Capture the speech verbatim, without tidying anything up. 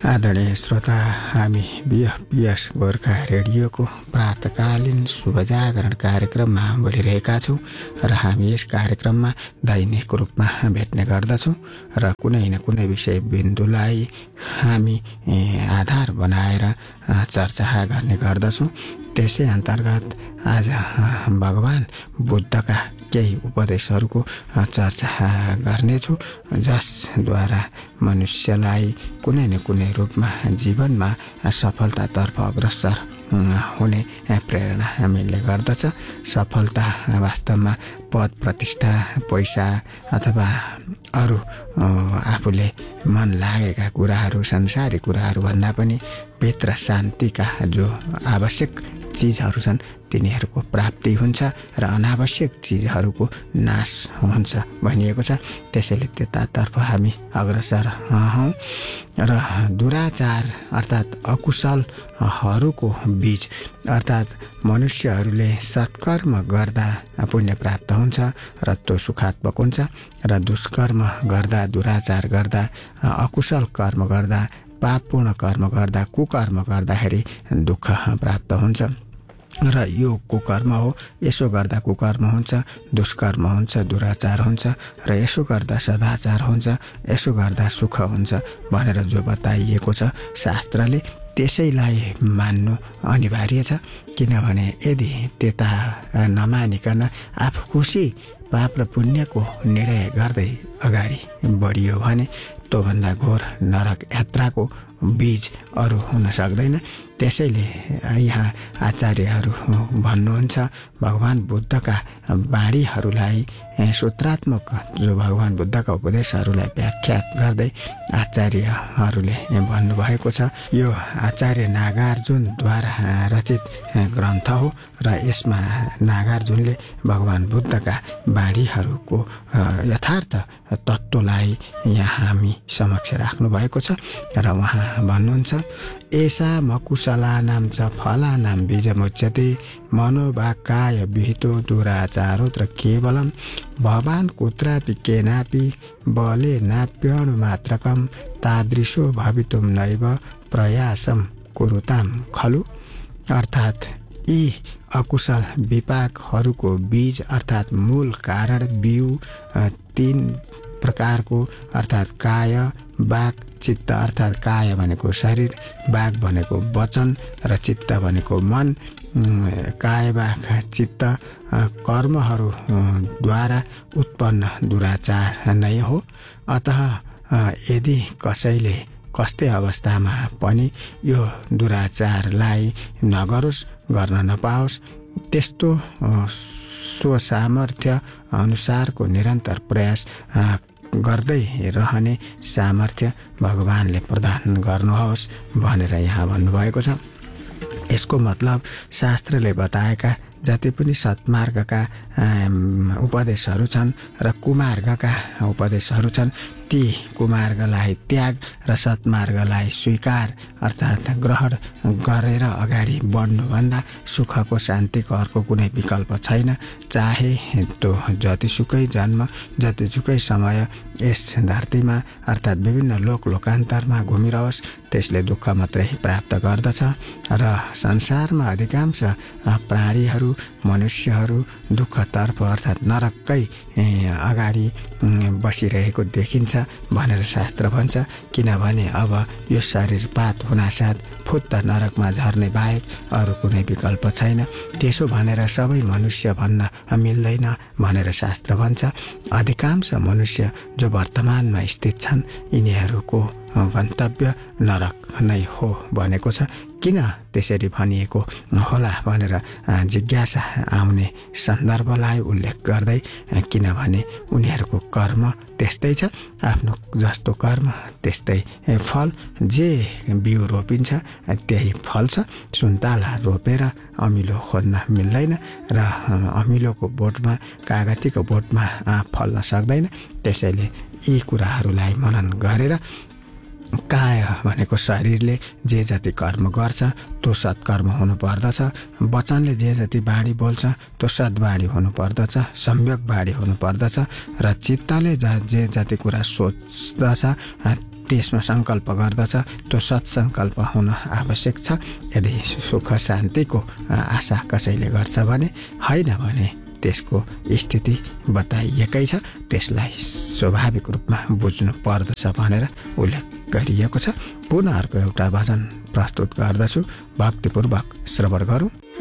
आदरणीय श्रोता, हामी बिएफपिएस गोर्खा रेडियोको प्रातकालीन शुभजागरण कार्यक्रममा बोलिरहेका छौँ र हामी यस कार्यक्रममा दैनिक रूपमा भेट्ने गर्दछौँ र कुनै न कुनै विषय बिन्दुलाई हामी आधार बनाएर चर्चा गर्ने गर्दछौँ। त्यसै अन्तर्गत आज भगवान बुद्धका केही उपदेशहरूको चर्चा गर्नेछु, जसद्वारा मनुष्यलाई कुनै न कुनै रूपमा जीवनमा सफलतातर्फ अग्रसर हुने प्रेरणा मिल्ने गर्दछ। सफलता वास्तवमा पद प्रतिष्ठा, पैसा अथवा अरू आफूले मन लागेका कुराहरू, संसारी कुराहरू भन्दा पनि भित्र शान्तिका जो आवश्यक चिजहरू छन् तिनीहरूको प्राप्ति हुन्छ र अनावश्यक चिजहरूको नाश हुन्छ भनिएको छ। त्यसैले त्यतातर्फ हामी अग्रसर हौँ र दुराचार अर्थात् अकुशलहरूको बीज अर्थात् मनुष्यहरूले सत्कर्म गर्दा पुण्य प्राप्त हुन्छ र त्यो सुखात्मक हुन्छ र दुष्कर्म गर्दा, दुराचार गर्दा, अकुशल कर्म गर्दा, पापपूर्ण कर्म गर्दा, कुकर्म गर्दाखेरि दुःख प्राप्त हुन्छ र यो कुकर्म हो। यसो गर्दा कुकर्म हुन्छ, दुष्कर्म हुन्छ, दुराचार हुन्छ र यसो गर्दा सदाचार हुन्छ, यसो गर्दा सुख हुन्छ भनेर जो बताइएको छ शास्त्रले, त्यसैलाई मान्नु अनिवार्य छ। किनभने यदि त्यता नमानिकन आफू खुसी पाप र पुण्यको निर्णय गर्दै अगाडि बढियो भने त्योभन्दा घोर नरक यात्राको बीज अरू हुन सक्दैन। त्यसैले यहाँ आचार्यहरू भन्नुहुन्छ, भगवान बुद्धका वाणीहरूलाई, सूत्रात्मक जो भगवान बुद्धका उपदेशहरूलाई व्याख्या गर्दै आचार्यहरूले भन्नुभएको छ। यो आचार्य नागार्जुनद्वारा रचित ग्रन्थ हो र यसमा नागार्जुनले भगवान बुद्धका वाणीहरूको यथार्थ तत्त्वलाई यहाँ हामी समक्ष राख्नु भएको छ र उहाँ भन्नुहुन्छ, एषा मकुशलानां च फलानां बीजमुच्यते मनोवाक्काय विहितो दुराचारोऽत्र केवलं भवान् कुत्रापि केनापि बले नाप्यणुमात्रकं तादृशो भवितुं नैव प्रयासं कुरुतां खलु। अर्थात् यी अकुशल विपाकहरूको बीज अर्थात् मूल कारण बिउ तीन प्रकारको अर्थात् काय, वाक, चित्त अर्थात् काय भनेको शरीर, वाक भनेको वचन र चित्त भनेको मन। काय, वाक, चित्त कर्महरूद्वारा उत्पन्न दुराचार नै हो। अतः यदि कसैले कस्तै अवस्थामा पनि यो दुराचारलाई नगरोस्, गर्न नपाओस्, त्यस्तो स्वसामर्थ्य अनुसारको निरन्तर प्रयास गर्दै रहने सामर्थ्य भगवानले प्रदान गर्नुहोस् भनेर यहाँ भन्नुभएको छ। यसको मतलब शास्त्रले बताएका जति पनि सत्मार्गका उपदेशहरू छन् र कुमार्गका उपदेशहरू छन्, ती कुमार्गलाई त्याग र सत्मार्गलाई स्वीकार अर्थात् ग्रहण गरेर अगाडि बढ्नुभन्दा सुखको, शान्तिको अर्को कुनै विकल्प छैन। चाहे त्यो जतिसुकै जन्म, जतिसुकै समय यस धरतीमा अर्थात् विभिन्न लोक लोकान्तरमा घुमिरहोस्, त्यसले दुःख मात्रै प्राप्त गर्दछ र संसारमा अधिकांश प्राणीहरू, मनुष्यहरू दुःखतर्फ अर्थात् नरककै अगाडि बसिरहेको देखिन्छ भनेर शास्त्र भन्छ। किनभने अब यो शरीर पात हुनासाथ फुत्त नरकमा झर्ने बाहेक अरू कुनै विकल्प छैन। त्यसो भनेर सबै मनुष्य भन्न मिल्दैन भनेर शास्त्र भन्छ। अधिकांश मनुष्य जो वर्तमानमा स्थित छन् यिनीहरूको गन्तव्य नरक नै हो भनेको छ। किन त्यसरी भनिएको होला भनेर जिज्ञासा आउने सन्दर्भलाई उल्लेख गर्दै, किनभने उनीहरूको कर्म त्यस्तै छ, आफ्नो जस्तो कर्म त्यस्तै फल। जे बिउ रोपिन्छ त्यही फल्छ। सुन्तला रोपेर अमिलो खोज्न मिल्दैन र अमिलोको बोटमा, कागतीको बोटमा आँप फल्न सक्दैन। त्यसैले यी कुराहरूलाई मनन गरेर काय भनेको शरीरले जे जति कर्म गर्छ त्यो सत्कर्म हुनुपर्दछ। वचनले जे जति बाणी बोल्छ त्यो सद्वाणी हुनुपर्दछ, सम्यक बाणी हुनुपर्दछ र चित्तले जे जति कुरा सोच्दछ त्यसमा सङ्कल्प गर्दछ त्यो सत्सङ्कल्प हुन आवश्यक छ। यदि सुख शान्तिको आशा कसैले गर्छ भने होइन भने त्यसको स्थिति बताइएकै छ, त्यसलाई स्वाभाविक रूपमा बुझ्नु पर्दछ भनेर उल्लेख गरिएको छ। पुनः अर्को एउटा भजन प्रस्तुत गर्दछु, भक्तिपूर्वक श्रवण गरौँ।